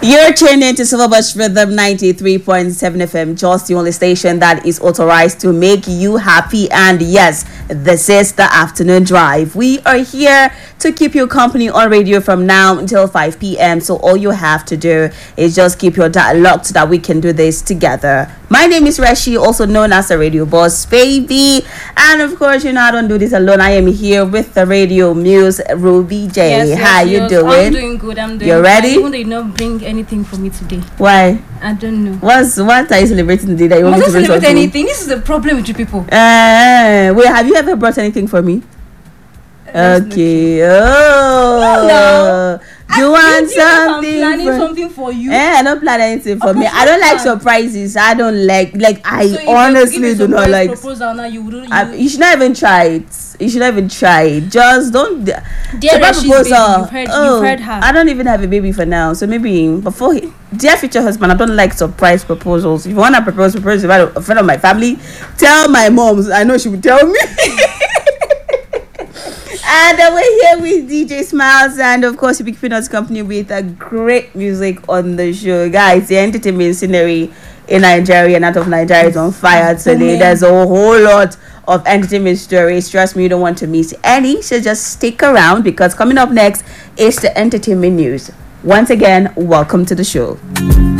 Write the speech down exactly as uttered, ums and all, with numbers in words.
You're tuned into Silverbush Rhythm ninety-three point seven F M, just the only station that is authorized to make you happy. And yes, this is the afternoon drive. We are here to keep you company on radio from now until five p.m. So all you have to do is just keep your data locked so that we can do this together. My name is Reshi, also known as the Radio Boss Baby. And of course, you know, I don't do this alone. I am here with the Radio Muse, Ruby J. Yes, yes, How yes. you doing? I'm doing good. I'm doing You good. ready? Even though you not bring anything for me today. Why? I don't know. What's what are you celebrating today that you I want me don't to bring celebrate something? anything. This is the problem with you people. Uh, wait, have you ever brought anything for me? That's Okay. Oh. No. You want something? I'm planning for- something for you. Eh, I don't plan anything for Of me. course I don't you like can. surprises. I don't like like I So if you honestly give do a not surprise like. proposal now, you wouldn't. I, You, you should not even try it. You should not even try it. Just don't. Dear surprise Rashi's proposal. baby, you've heard- oh, you've heard her. I don't even have a baby for now. So maybe before he, dear future husband, I don't like surprise proposals. If you want to propose, propose to a friend of my family. Tell my mom. I know she would tell me. And uh, we're here with D J Smiles, and of course, we'll be keeping us company with a great music on the show. Guys, the entertainment scenery in Nigeria and out of Nigeria is on fire today. There's a whole lot of entertainment stories. Trust me, you don't want to miss any. So just stick around, because coming up next is the entertainment news. Once again, welcome to the show.